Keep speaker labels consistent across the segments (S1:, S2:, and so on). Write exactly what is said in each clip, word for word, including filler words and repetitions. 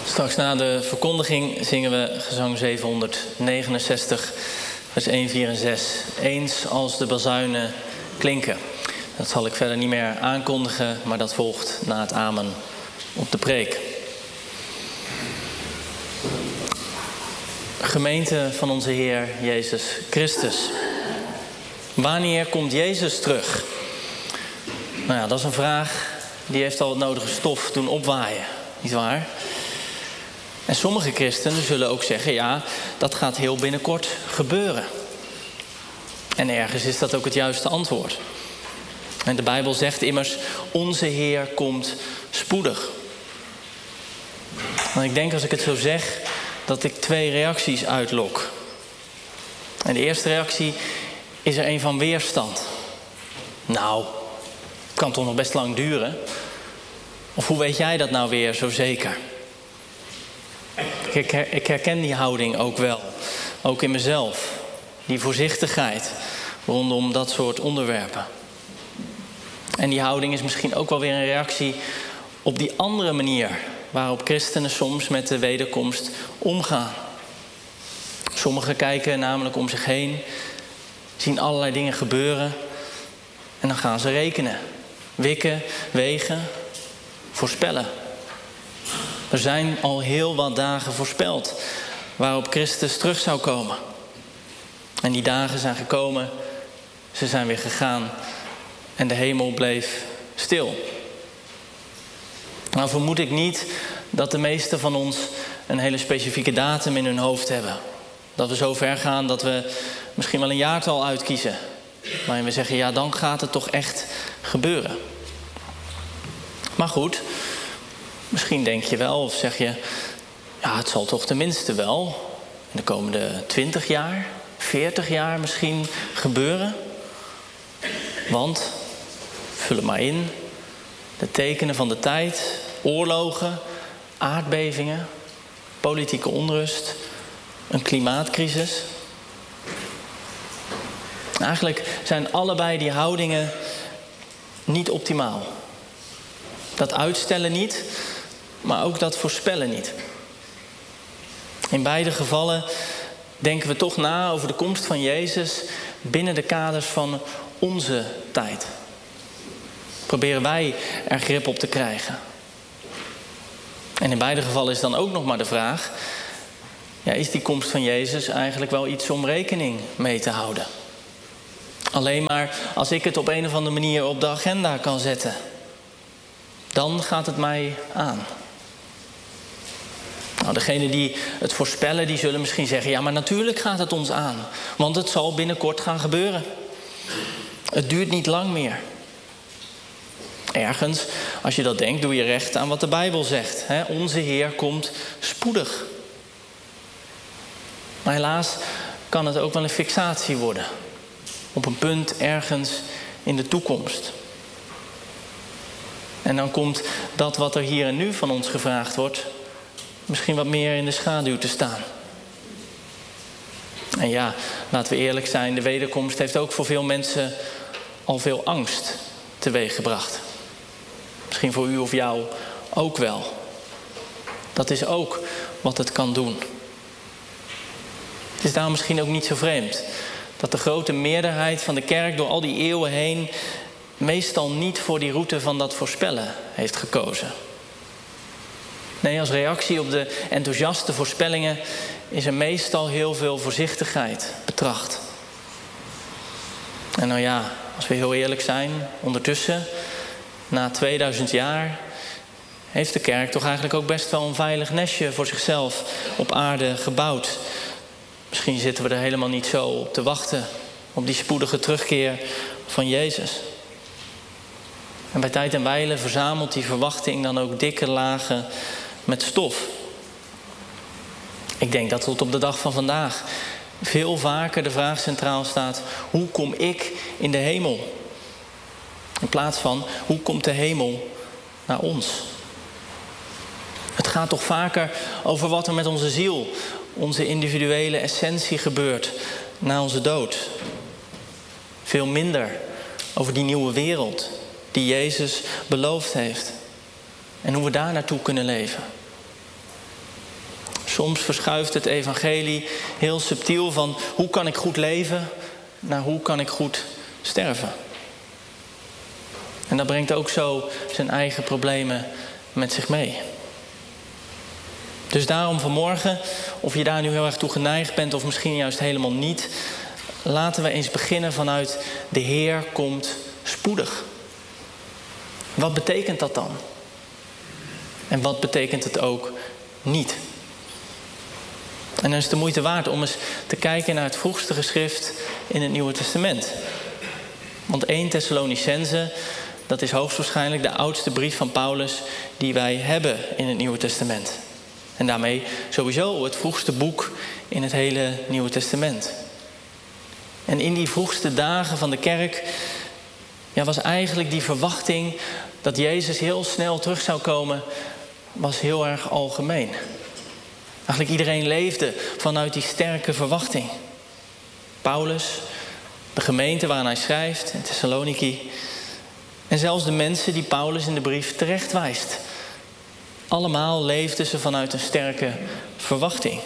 S1: Straks na de verkondiging zingen we gezang zevenhonderdnegenenzestig, vers één, vier en zes. Eens als de bazuinen klinken. Dat zal ik verder niet meer aankondigen, maar dat volgt na het amen op de preek. Gemeente van onze Heer Jezus Christus. Wanneer komt Jezus terug? Nou ja, dat is een vraag die heeft al het nodige stof doen opwaaien, nietwaar? En sommige christenen zullen ook zeggen, ja, dat gaat heel binnenkort gebeuren. En ergens is dat ook het juiste antwoord. En de Bijbel zegt immers, onze Heer komt spoedig. Maar ik denk als ik het zo zeg, dat ik twee reacties uitlok. En de eerste reactie is er een van weerstand. Nou, het kan toch nog best lang duren? Of hoe weet jij dat nou weer zo zeker? Ik, her, ik herken die houding ook wel. Ook in mezelf. Die voorzichtigheid rondom dat soort onderwerpen. En die houding is misschien ook wel weer een reactie op die andere manier waarop christenen soms met de wederkomst omgaan. Sommigen kijken namelijk om zich heen, zien allerlei dingen gebeuren en dan gaan ze rekenen, wikken, wegen, voorspellen. Er zijn al heel wat dagen voorspeld waarop Christus terug zou komen. En die dagen zijn gekomen, ze zijn weer gegaan en de hemel bleef stil. Nou vermoed ik niet dat de meesten van ons een hele specifieke datum in hun hoofd hebben. Dat we zo ver gaan dat we misschien wel een jaartal uitkiezen. Waarin we zeggen, ja, dan gaat het toch echt gebeuren. Maar goed, misschien denk je wel of zeg je, ja, het zal toch tenminste wel in de komende twintig jaar, veertig jaar misschien gebeuren. Want, vul het maar in, de tekenen van de tijd, oorlogen, aardbevingen, politieke onrust, een klimaatcrisis. Eigenlijk zijn allebei die houdingen niet optimaal. Dat uitstellen niet, maar ook dat voorspellen niet. In beide gevallen denken we toch na over de komst van Jezus binnen de kaders van onze tijd. Proberen wij er grip op te krijgen. En in beide gevallen is dan ook nog maar de vraag, ja, is die komst van Jezus eigenlijk wel iets om rekening mee te houden? Alleen maar als ik het op een of andere manier op de agenda kan zetten, dan gaat het mij aan. Nou, degenen die het voorspellen, die zullen misschien zeggen, ja, maar natuurlijk gaat het ons aan. Want het zal binnenkort gaan gebeuren. Het duurt niet lang meer. Ergens, als je dat denkt, doe je recht aan wat de Bijbel zegt. Hè? Onze Heer komt spoedig. Maar helaas kan het ook wel een fixatie worden. Op een punt ergens in de toekomst. En dan komt dat wat er hier en nu van ons gevraagd wordt misschien wat meer in de schaduw te staan. En ja, laten we eerlijk zijn, de wederkomst heeft ook voor veel mensen al veel angst teweeggebracht. Misschien voor u of jou ook wel. Dat is ook wat het kan doen. Het is daarom misschien ook niet zo vreemd dat de grote meerderheid van de kerk door al die eeuwen heen meestal niet voor die route van dat voorspellen heeft gekozen. Nee, als reactie op de enthousiaste voorspellingen is er meestal heel veel voorzichtigheid betracht. En nou ja, als we heel eerlijk zijn, ondertussen, na tweeduizend jaar, heeft de kerk toch eigenlijk ook best wel een veilig nestje voor zichzelf op aarde gebouwd. Misschien zitten we er helemaal niet zo op te wachten, op die spoedige terugkeer van Jezus. En bij tijd en wijle verzamelt die verwachting dan ook dikke lagen met stof. Ik denk dat tot op de dag van vandaag veel vaker de vraag centraal staat, hoe kom ik in de hemel? In plaats van, hoe komt de hemel naar ons? Het gaat toch vaker over wat er met onze ziel, onze individuele essentie gebeurt na onze dood. Veel minder over die nieuwe wereld die Jezus beloofd heeft. En hoe we daar naartoe kunnen leven. Soms verschuift het evangelie heel subtiel van hoe kan ik goed leven naar hoe kan ik goed sterven. En dat brengt ook zo zijn eigen problemen met zich mee. Dus daarom vanmorgen, of je daar nu heel erg toe geneigd bent of misschien juist helemaal niet, laten we eens beginnen vanuit de Heer komt spoedig. Wat betekent dat dan? En wat betekent het ook niet? En dan is het de moeite waard om eens te kijken naar het vroegste geschrift in het Nieuwe Testament. Want eerste Thessalonicenzen, dat is hoogstwaarschijnlijk de oudste brief van Paulus die wij hebben in het Nieuwe Testament. En daarmee sowieso het vroegste boek in het hele Nieuwe Testament. En in die vroegste dagen van de kerk ja, was eigenlijk die verwachting dat Jezus heel snel terug zou komen, was heel erg algemeen. Eigenlijk iedereen leefde vanuit die sterke verwachting. Paulus, de gemeente waaraan hij schrijft, in Thessaloniki, en zelfs de mensen die Paulus in de brief terecht wijst. Allemaal leefden ze vanuit een sterke verwachting.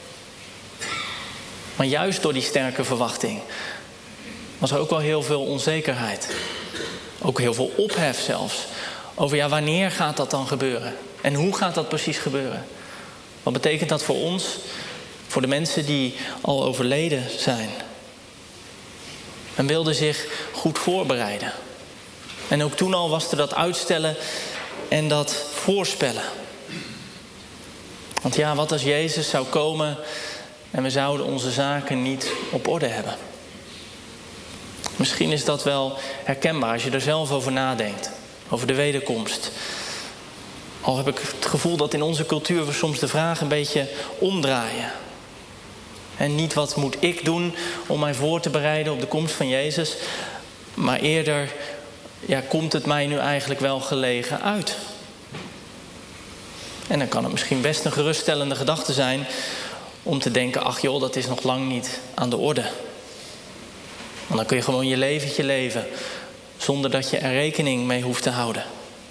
S1: Maar juist door die sterke verwachting was er ook wel heel veel onzekerheid. Ook heel veel ophef zelfs. Over ja, wanneer gaat dat dan gebeuren? En hoe gaat dat precies gebeuren? Wat betekent dat voor ons? Voor de mensen die al overleden zijn. Men wilde zich goed voorbereiden. En ook toen al was er dat uitstellen en dat voorspellen. Want ja, wat als Jezus zou komen en we zouden onze zaken niet op orde hebben? Misschien is dat wel herkenbaar als je er zelf over nadenkt. Over de wederkomst. Al heb ik het gevoel dat in onze cultuur we soms de vraag een beetje omdraaien. En niet wat moet ik doen om mij voor te bereiden op de komst van Jezus. Maar eerder, ja, komt het mij nu eigenlijk wel gelegen uit? En dan kan het misschien best een geruststellende gedachte zijn om te denken, ach joh, dat is nog lang niet aan de orde. Want dan kun je gewoon je leventje leven zonder dat je er rekening mee hoeft te houden.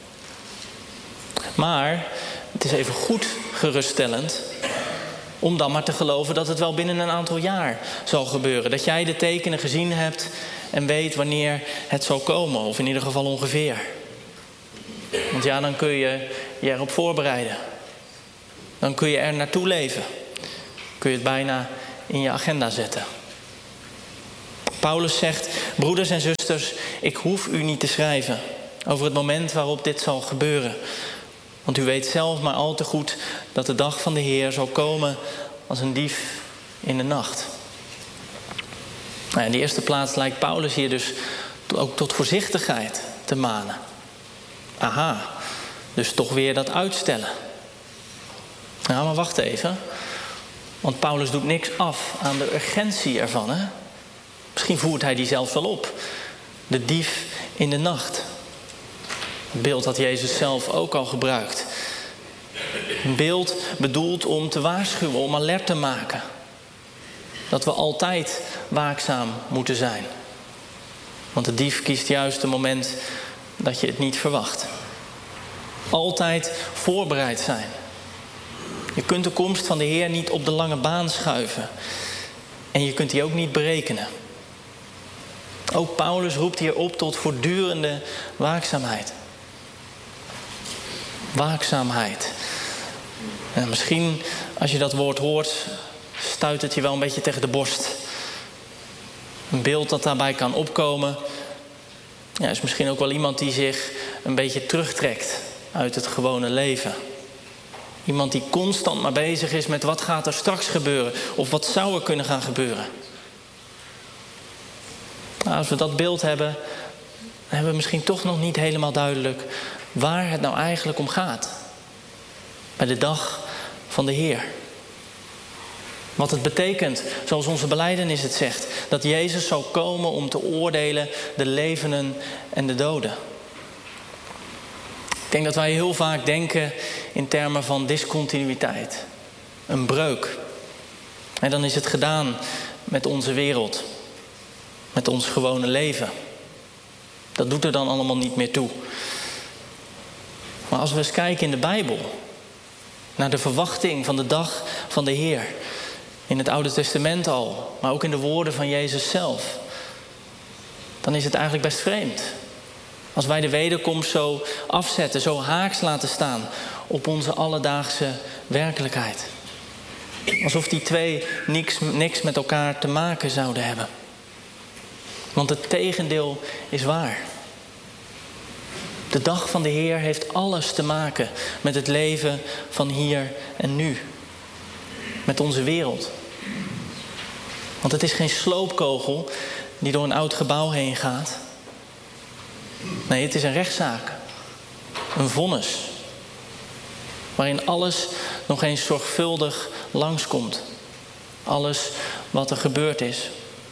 S1: Maar het is even goed geruststellend om dan maar te geloven dat het wel binnen een aantal jaar zal gebeuren. Dat jij de tekenen gezien hebt en weet wanneer het zal komen. Of in ieder geval ongeveer. Want ja, dan kun je je erop voorbereiden. Dan kun je er naartoe leven. Kun je het bijna in je agenda zetten. Paulus zegt, broeders en zusters, ik hoef u niet te schrijven over het moment waarop dit zal gebeuren. Want u weet zelf maar al te goed dat de dag van de Heer zal komen als een dief in de nacht. Nou, in de eerste plaats lijkt Paulus hier dus ook tot voorzichtigheid te manen. Aha, dus toch weer dat uitstellen. Nou, maar wacht even. Want Paulus doet niks af aan de urgentie ervan, hè? Misschien voert hij die zelfs wel op. De dief in de nacht. Een beeld dat Jezus zelf ook al gebruikt. Een beeld bedoeld om te waarschuwen, om alert te maken. Dat we altijd waakzaam moeten zijn. Want de dief kiest juist het moment dat je het niet verwacht. Altijd voorbereid zijn. Je kunt de komst van de Heer niet op de lange baan schuiven. En je kunt die ook niet berekenen. Ook Paulus roept hier op tot voortdurende waakzaamheid. Waakzaamheid. En misschien als je dat woord hoort, stuit het je wel een beetje tegen de borst. Een beeld dat daarbij kan opkomen, ja, is misschien ook wel iemand die zich een beetje terugtrekt uit het gewone leven. Iemand die constant maar bezig is met wat gaat er straks gebeuren of wat zou er kunnen gaan gebeuren. Nou, als we dat beeld hebben, dan hebben we misschien toch nog niet helemaal duidelijk waar het nou eigenlijk om gaat. Bij de dag van de Heer. Wat het betekent, zoals onze belijdenis het zegt, dat Jezus zal komen om te oordelen de levenden en de doden. Ik denk dat wij heel vaak denken in termen van discontinuïteit. Een breuk. En dan is het gedaan met onze wereld. Met ons gewone leven. Dat doet er dan allemaal niet meer toe. Maar als we eens kijken in de Bijbel, naar de verwachting van de dag van de Heer. In het Oude Testament al, maar ook in de woorden van Jezus zelf. Dan is het eigenlijk best vreemd. Als wij de wederkomst zo afzetten, zo haaks laten staan op onze alledaagse werkelijkheid. Alsof die twee niks, niks met elkaar te maken zouden hebben. Want het tegendeel is waar. De dag van de Heer heeft alles te maken met het leven van hier en nu. Met onze wereld. Want het is geen sloopkogel die door een oud gebouw heen gaat. Nee, het is een rechtszaak. Een vonnis. Waarin alles nog eens zorgvuldig langskomt. Alles wat er gebeurd is.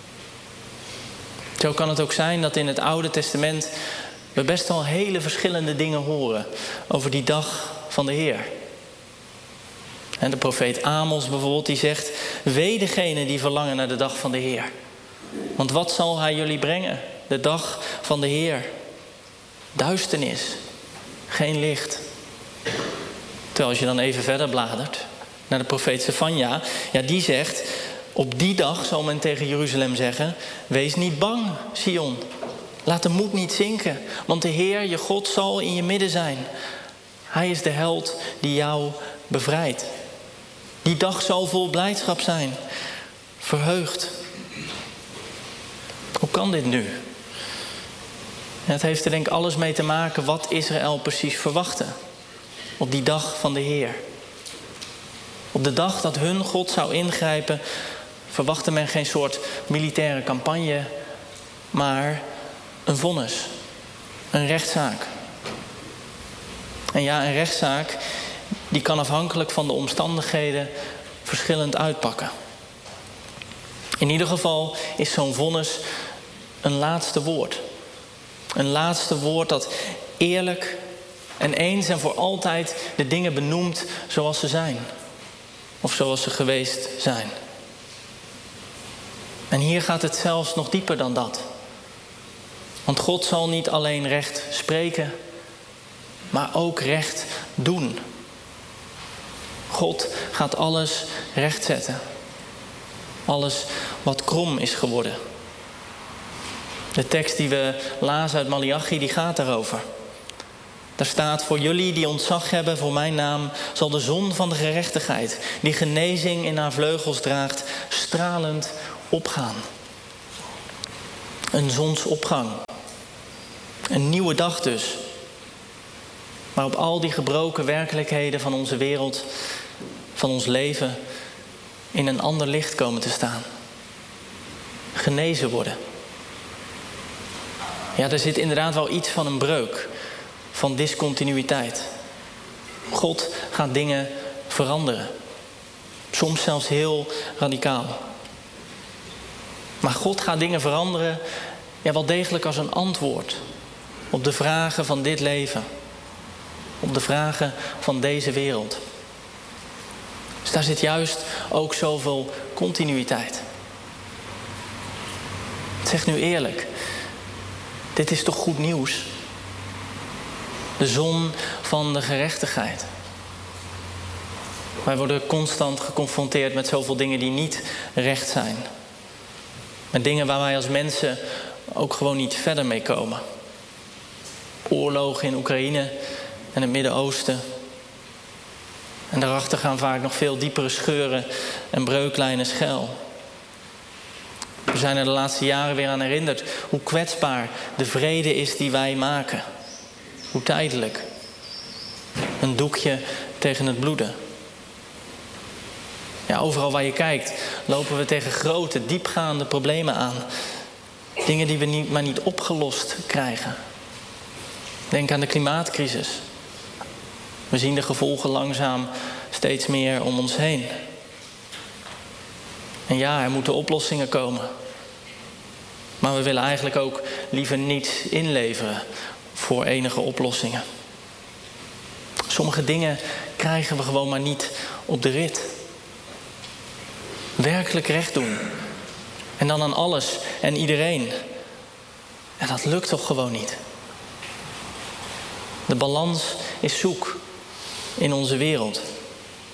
S1: Zo kan het ook zijn dat in het Oude Testament we best wel hele verschillende dingen horen over die dag van de Heer. En de profeet Amos bijvoorbeeld, die zegt: wee degenen die verlangen naar de dag van de Heer. Want wat zal hij jullie brengen? De dag van de Heer. Duisternis. Geen licht. Terwijl als je dan even verder bladert naar de profeet Sefanja, ja, die zegt: op die dag zal men tegen Jeruzalem zeggen: wees niet bang, Sion. Laat de moed niet zinken, want de Heer, je God, zal in je midden zijn. Hij is de held die jou bevrijdt. Die dag zal vol blijdschap zijn. Verheugd. Hoe kan dit nu? En het heeft er denk ik alles mee te maken wat Israël precies verwachtte. Op die dag van de Heer. Op de dag dat hun God zou ingrijpen, verwachtte men geen soort militaire campagne, maar een vonnis. Een rechtszaak. En ja, een rechtszaak die kan afhankelijk van de omstandigheden verschillend uitpakken. In ieder geval is zo'n vonnis een laatste woord. Een laatste woord dat eerlijk en eens en voor altijd de dingen benoemt zoals ze zijn. Of zoals ze geweest zijn. En hier gaat het zelfs nog dieper dan dat. Want God zal niet alleen recht spreken, maar ook recht doen. God gaat alles rechtzetten. Alles wat krom is geworden. De tekst die we lazen uit Maleachi, die gaat daarover. Daar staat: voor jullie die ontzag hebben voor mijn naam, zal de zon van de gerechtigheid, die genezing in haar vleugels draagt, stralend opgaan. Een zonsopgang. Een nieuwe dag dus. Waarop al die gebroken werkelijkheden van onze wereld, van ons leven, in een ander licht komen te staan. Genezen worden. Ja, er zit inderdaad wel iets van een breuk. Van discontinuïteit. God gaat dingen veranderen. Soms zelfs heel radicaal. Maar God gaat dingen veranderen, ja, wel degelijk als een antwoord op de vragen van dit leven. Op de vragen van deze wereld. Dus daar zit juist ook zoveel continuïteit. Zeg nu eerlijk, dit is toch goed nieuws? De zon van de gerechtigheid. Wij worden constant geconfronteerd met zoveel dingen die niet recht zijn. Met dingen waar wij als mensen ook gewoon niet verder mee komen. Oorlogen in Oekraïne en het Midden-Oosten. En daarachter gaan vaak nog veel diepere scheuren en breuklijnen schuil. We zijn er de laatste jaren weer aan herinnerd hoe kwetsbaar de vrede is die wij maken. Hoe tijdelijk. Een doekje tegen het bloeden. Ja, overal waar je kijkt lopen we tegen grote, diepgaande problemen aan. Dingen die we niet, maar niet opgelost krijgen. Denk aan de klimaatcrisis. We zien de gevolgen langzaam steeds meer om ons heen. En ja, er moeten oplossingen komen. Maar we willen eigenlijk ook liever niets inleveren voor enige oplossingen. Sommige dingen krijgen we gewoon maar niet op de rit. Werkelijk recht doen. En dan aan alles en iedereen. En dat lukt toch gewoon niet. De balans is zoek in onze wereld.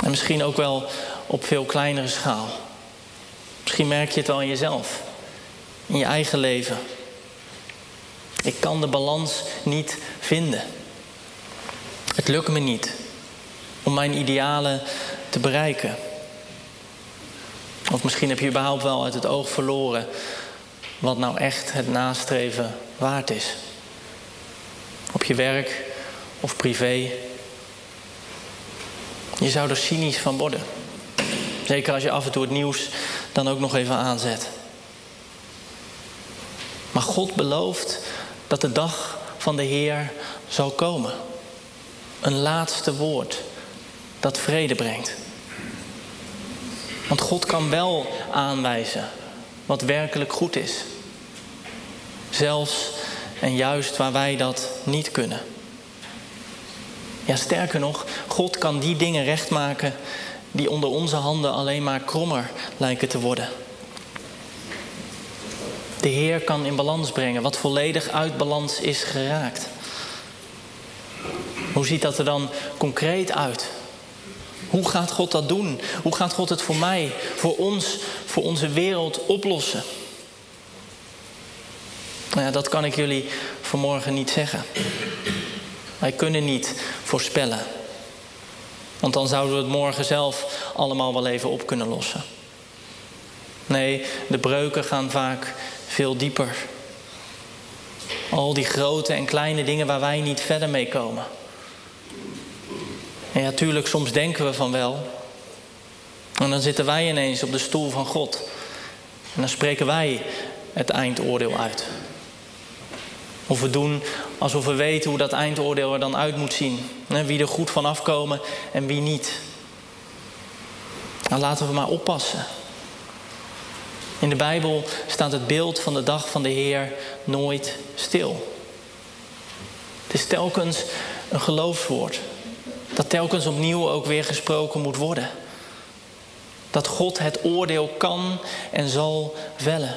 S1: En misschien ook wel op veel kleinere schaal. Misschien merk je het wel in jezelf. In je eigen leven. Ik kan de balans niet vinden. Het lukt me niet om mijn idealen te bereiken. Of misschien heb je überhaupt wel uit het oog verloren wat nou echt het nastreven waard is. Op je werk of privé. Je zou er cynisch van worden. Zeker als je af en toe het nieuws dan ook nog even aanzet. Maar God belooft dat de dag van de Heer zal komen. Een laatste woord dat vrede brengt. Want God kan wel aanwijzen wat werkelijk goed is. Zelfs en juist waar wij dat niet kunnen. Ja, sterker nog, God kan die dingen rechtmaken die onder onze handen alleen maar krommer lijken te worden. De Heer kan in balans brengen wat volledig uit balans is geraakt. Hoe ziet dat er dan concreet uit? Hoe gaat God dat doen? Hoe gaat God het voor mij, voor ons, voor onze wereld oplossen? Nou ja, dat kan ik jullie vanmorgen niet zeggen. Wij kunnen niet voorspellen. Want dan zouden we het morgen zelf allemaal wel even op kunnen lossen. Nee, de breuken gaan vaak veel dieper. Al die grote en kleine dingen waar wij niet verder mee komen. En ja, tuurlijk, soms denken we van wel. En dan zitten wij ineens op de stoel van God. En dan spreken wij het eindoordeel uit. Of we doen alsof we weten hoe dat eindoordeel er dan uit moet zien. Wie er goed van afkomen en wie niet. Nou, laten we maar oppassen. In de Bijbel staat het beeld van de dag van de Heer nooit stil. Het is telkens een geloofswoord. Dat telkens opnieuw ook weer gesproken moet worden. Dat God het oordeel kan en zal vellen.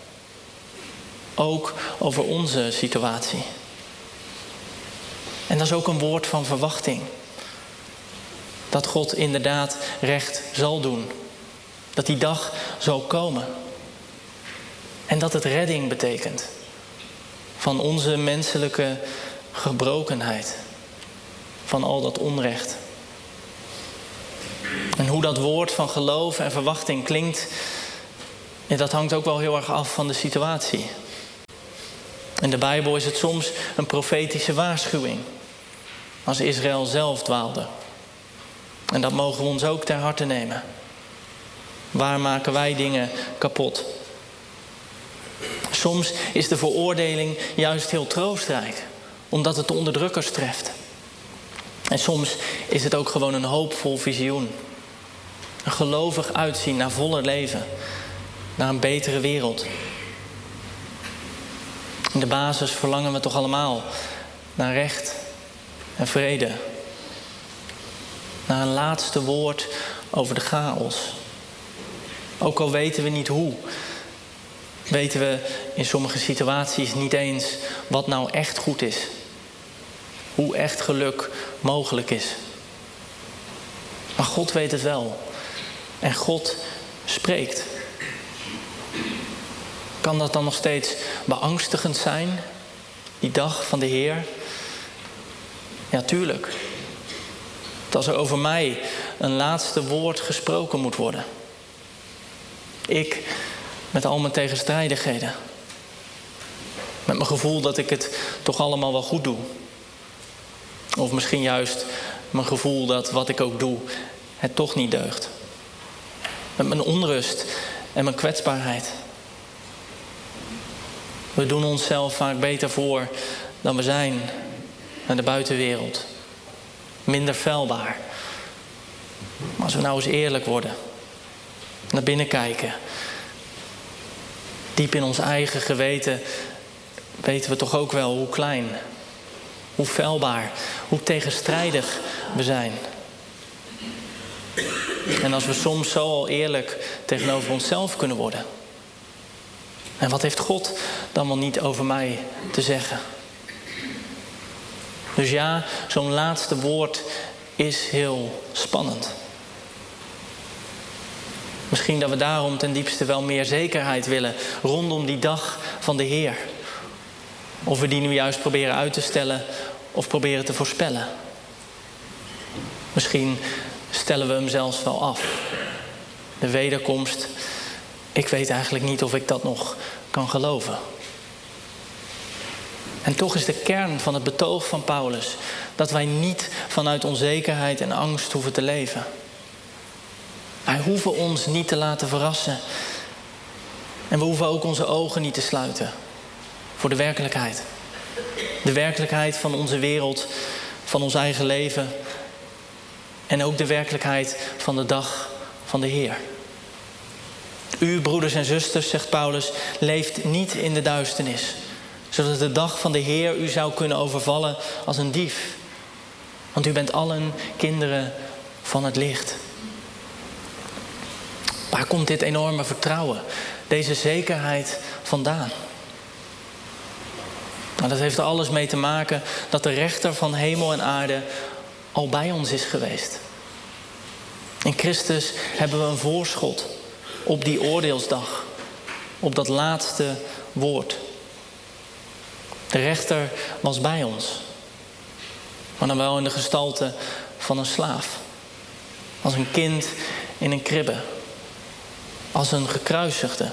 S1: Ook over onze situatie. En dat is ook een woord van verwachting. Dat God inderdaad recht zal doen. Dat die dag zal komen. En dat het redding betekent. Van onze menselijke gebrokenheid. Van al dat onrecht. En hoe dat woord van geloof en verwachting klinkt, ja, dat hangt ook wel heel erg af van de situatie. In de Bijbel is het soms een profetische waarschuwing. Als Israël zelf dwaalde. En dat mogen we ons ook ter harte nemen. Waar maken wij dingen kapot? Soms is de veroordeling juist heel troostrijk. Omdat het de onderdrukkers treft. En soms is het ook gewoon een hoopvol visioen. Een gelovig uitzien naar voller leven. Naar een betere wereld. In de basis verlangen we toch allemaal naar recht en vrede. Naar een laatste woord over de chaos. Ook al weten we niet hoe. Weten we in sommige situaties niet eens wat nou echt goed is. Hoe echt geluk mogelijk is. Maar God weet het wel. En God spreekt. Kan dat dan nog steeds beangstigend zijn? Die dag van de Heer? Ja, tuurlijk. Dat als er over mij een laatste woord gesproken moet worden. Ik met al mijn tegenstrijdigheden. Met mijn gevoel dat ik het toch allemaal wel goed doe. Of misschien juist mijn gevoel dat wat ik ook doe het toch niet deugt. Met mijn onrust en mijn kwetsbaarheid. We doen onszelf vaak beter voor dan we zijn naar de buitenwereld. Minder feilbaar. Maar als we nou eens eerlijk worden. Naar binnen kijken. Diep in ons eigen geweten weten we toch ook wel hoe klein. Hoe feilbaar. Hoe tegenstrijdig we zijn. En als we soms zo al eerlijk tegenover onszelf kunnen worden. En wat heeft God dan wel niet over mij te zeggen? Dus ja, zo'n laatste woord is heel spannend. Misschien dat we daarom ten diepste wel meer zekerheid willen rondom die dag van de Heer. Of we die nu juist proberen uit te stellen of proberen te voorspellen. Misschien stellen we hem zelfs wel af. De wederkomst, ik weet eigenlijk niet of ik dat nog kan geloven. En toch is de kern van het betoog van Paulus dat wij niet vanuit onzekerheid en angst hoeven te leven. Wij hoeven ons niet te laten verrassen. En we hoeven ook onze ogen niet te sluiten voor de werkelijkheid. De werkelijkheid van onze wereld, van ons eigen leven. En ook de werkelijkheid van de dag van de Heer. U, broeders en zusters, zegt Paulus, leeft niet in de duisternis, zodat de dag van de Heer u zou kunnen overvallen als een dief. Want u bent allen kinderen van het licht. Waar komt dit enorme vertrouwen, deze zekerheid vandaan? Nou, dat heeft er alles mee te maken dat de rechter van hemel en aarde al bij ons is geweest. In Christus hebben we een voorschot op die oordeelsdag, op dat laatste woord. De rechter was bij ons, maar dan wel in de gestalte van een slaaf. Als een kind in een kribbe. Als een gekruisigde.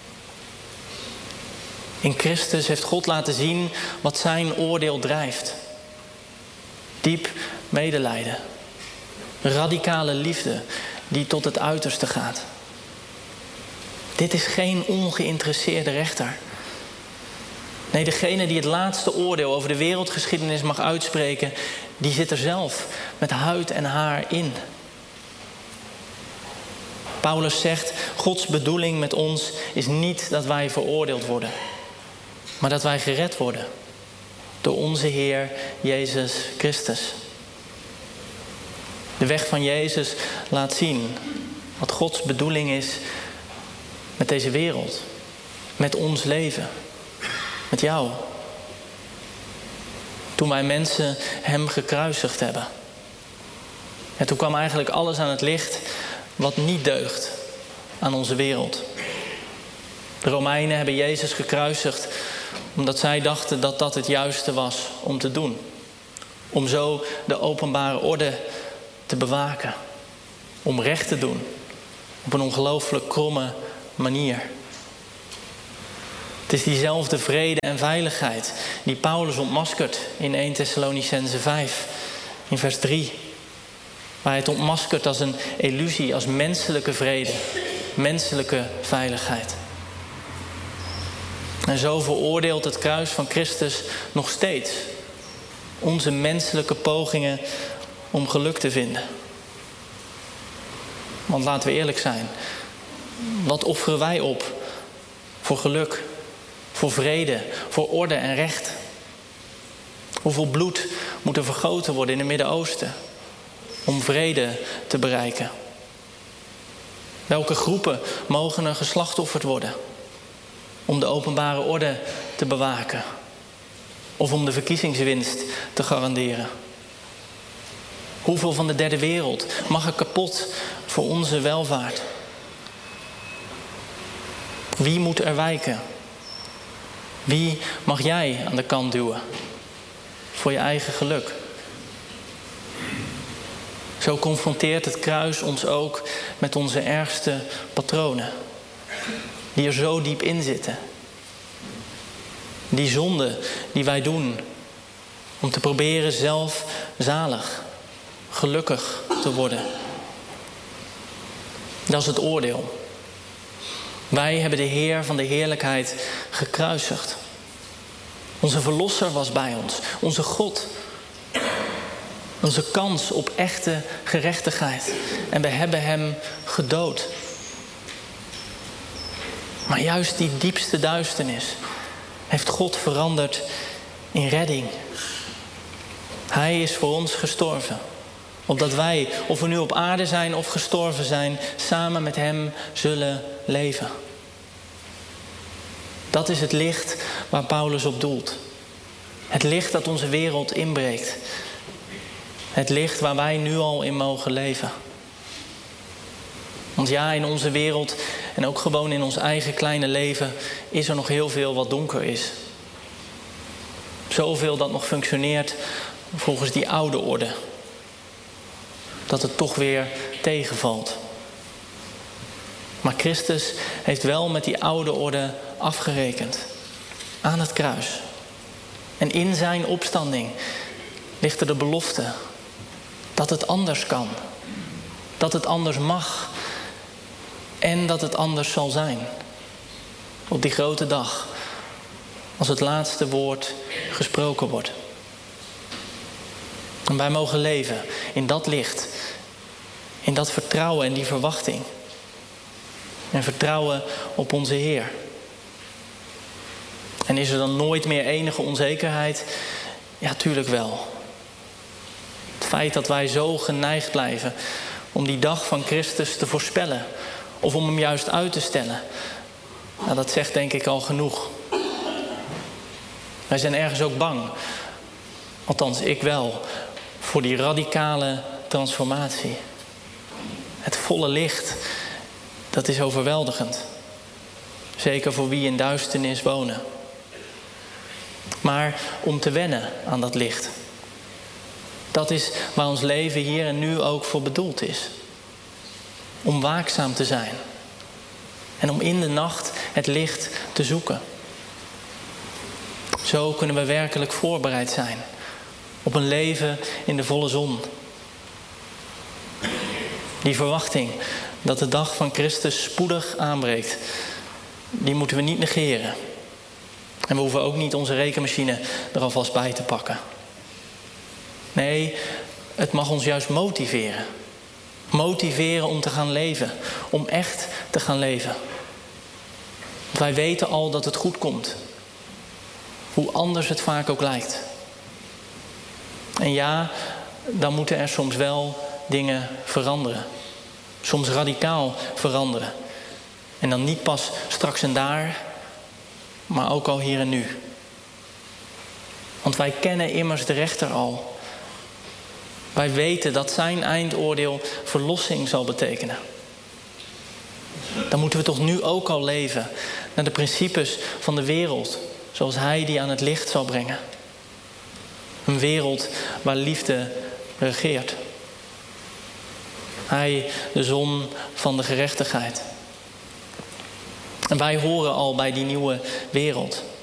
S1: In Christus heeft God laten zien wat zijn oordeel drijft. Diep medelijden. Radicale liefde die tot het uiterste gaat. Dit is geen ongeïnteresseerde rechter. Nee, degene die het laatste oordeel over de wereldgeschiedenis mag uitspreken, die zit er zelf met huid en haar in. Paulus zegt, Gods bedoeling met ons is niet dat wij veroordeeld worden, maar dat wij gered worden door onze Heer Jezus Christus. De weg van Jezus laat zien wat Gods bedoeling is met deze wereld, met ons leven, met jou. Toen wij mensen hem gekruisigd hebben. En toen kwam eigenlijk alles aan het licht wat niet deugt aan onze wereld. De Romeinen hebben Jezus gekruisigd omdat zij dachten dat dat het juiste was om te doen. Om zo de openbare orde te bewaken. Om recht te doen. Op een ongelooflijk kromme manier. Het is diezelfde vrede en veiligheid die Paulus ontmaskert in eerste Thessalonicenzen vijf, in vers drie. Waar hij het ontmaskert als een illusie, als menselijke vrede, menselijke veiligheid. En zo veroordeelt het kruis van Christus nog steeds onze menselijke pogingen om geluk te vinden. Want laten we eerlijk zijn, wat offeren wij op voor geluk, voor vrede, voor orde en recht? Hoeveel bloed moet er vergoten worden in het Midden-Oosten om vrede te bereiken? Welke groepen mogen er geslachtofferd worden om de openbare orde te bewaken of om de verkiezingswinst te garanderen? Hoeveel van de derde wereld mag er kapot voor onze welvaart? Wie moet er wijken? Wie mag jij aan de kant duwen voor je eigen geluk? Zo confronteert het kruis ons ook met onze ergste patronen, die er zo diep in zitten. Die zonde die wij doen om te proberen zelf zalig, gelukkig te worden. Dat is het oordeel. Wij hebben de Heer van de heerlijkheid gekruisigd. Onze verlosser was bij ons, onze God. Onze kans op echte gerechtigheid. En we hebben hem gedood. Maar juist die diepste duisternis heeft God veranderd in redding. Hij is voor ons gestorven. Opdat wij, of we nu op aarde zijn of gestorven zijn, samen met hem zullen leven. Dat is het licht waar Paulus op doelt. Het licht dat onze wereld inbreekt. Het licht waar wij nu al in mogen leven. Want ja, in onze wereld en ook gewoon in ons eigen kleine leven is er nog heel veel wat donker is. Zoveel dat nog functioneert volgens die oude orde. Dat het toch weer tegenvalt. Maar Christus heeft wel met die oude orde afgerekend. Aan het kruis. En in zijn opstanding ligt er de belofte dat het anders kan. Dat het anders mag. En dat het anders zal zijn. Op die grote dag. Als het laatste woord gesproken wordt. En wij mogen leven in dat licht. In dat vertrouwen en die verwachting. En vertrouwen op onze Heer. En is er dan nooit meer enige onzekerheid? Ja, tuurlijk wel. Het feit dat wij zo geneigd blijven om die dag van Christus te voorspellen. Of om hem juist uit te stellen. Nou, dat zegt denk ik al genoeg. Wij zijn ergens ook bang. Althans, ik wel. Voor die radicale transformatie. Het volle licht. Dat is overweldigend. Zeker voor wie in duisternis wonen. Maar om te wennen aan dat licht. Dat is waar ons leven hier en nu ook voor bedoeld is. Om waakzaam te zijn. En om in de nacht het licht te zoeken. Zo kunnen we werkelijk voorbereid zijn. Op een leven in de volle zon. Die verwachting dat de dag van Christus spoedig aanbreekt. Die moeten we niet negeren. En we hoeven ook niet onze rekenmachine er alvast bij te pakken. Nee, het mag ons juist motiveren. Motiveren om te gaan leven. Om echt te gaan leven. Want wij weten al dat het goed komt. Hoe anders het vaak ook lijkt. En ja, dan moeten er soms wel dingen veranderen. Soms radicaal veranderen. En dan niet pas straks en daar, maar ook al hier en nu. Want wij kennen immers de rechter al. Wij weten dat zijn eindoordeel verlossing zal betekenen. Dan moeten we toch nu ook al leven naar de principes van de wereld, zoals hij die aan het licht zal brengen. Een wereld waar liefde regeert. Hij, de zon van de gerechtigheid. En wij horen al bij die nieuwe wereld.